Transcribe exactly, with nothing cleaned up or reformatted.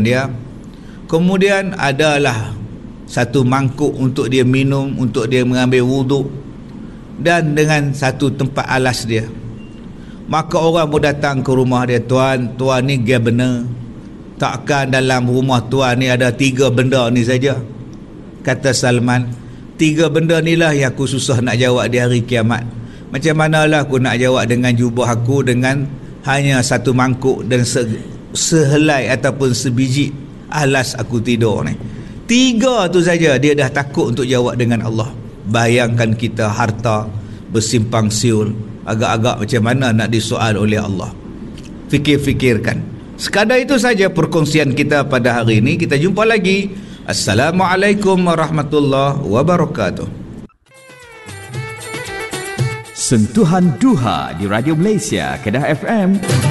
dia. Kemudian adalah satu mangkuk untuk dia minum, untuk dia mengambil wuduk, dan dengan satu tempat alas dia. Maka orang pun datang ke rumah dia, tuan, tuan ni dia benar. Takkan dalam rumah tuan ni ada tiga benda ni saja? Kata Salman, tiga benda ni lah yang aku susah nak jawab di hari kiamat. Macam manalah aku nak jawab dengan jubah aku dengan hanya satu mangkuk dan se- sehelai ataupun sebiji alas aku tidur ni. Tiga tu saja dia dah takut untuk jawab dengan Allah. Bayangkan kita harta bersimpang siur, agak-agak macam mana nak disoal oleh Allah. Fikir-fikirkan. Sekadar itu saja perkongsian kita pada hari ini. Kita jumpa lagi. Assalamualaikum warahmatullahi wabarakatuh. Sentuhan Duha di Radio Malaysia, Kedah F M.